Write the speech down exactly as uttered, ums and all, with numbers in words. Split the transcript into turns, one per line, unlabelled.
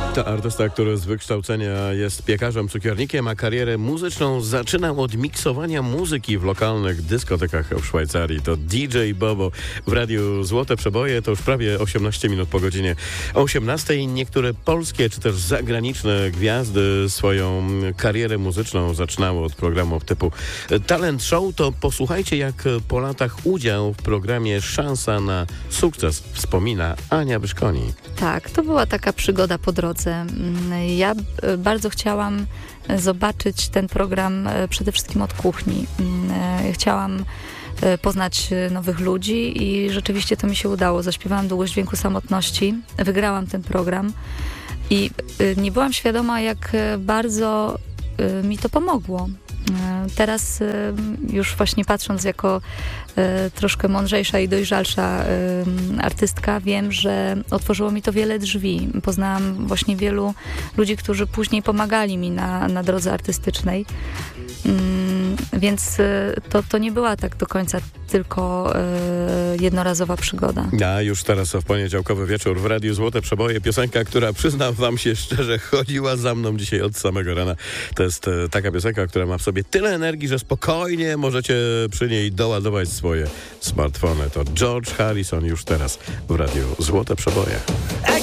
To artysta, który z wykształcenia jest piekarzem, cukiernikiem, a karierę muzyczną zaczynał od miksowania muzyki w lokalnych dyskotekach w Szwajcarii. To D J Bobo w Radiu Złote Przeboje. To już prawie osiemnaście minut po godzinie osiemnastej. Niektóre polskie czy też zagraniczne gwiazdy swoją karierę muzyczną zaczynały od programów typu Talent Show. To posłuchajcie, jak po latach udział w programie Szansa na sukces wspomina Ania Byszkoni.
Tak, to była taka przygoda po drodze. Ja bardzo chciałam zobaczyć ten program przede wszystkim od kuchni. Chciałam poznać nowych ludzi i rzeczywiście to mi się udało. Zaśpiewałam Długość dźwięku samotności, wygrałam ten program i nie byłam świadoma, jak bardzo mi to pomogło. Teraz już właśnie patrząc jako troszkę mądrzejsza i dojrzalsza artystka, wiem, że otworzyło mi to wiele drzwi. Poznałam właśnie wielu ludzi, którzy później pomagali mi na, na drodze artystycznej. Więc to, to nie była tak do końca tylko jednorazowa przygoda.
A już teraz w poniedziałkowy wieczór w Radiu Złote Przeboje piosenka, która, przyznam wam się szczerze, chodziła za mną dzisiaj od samego rana. To jest taka piosenka, która ma w sobie tyle energii, że spokojnie możecie przy niej doładować swoje smartfony. To George Harrison już teraz w Radiu Złote Przeboje.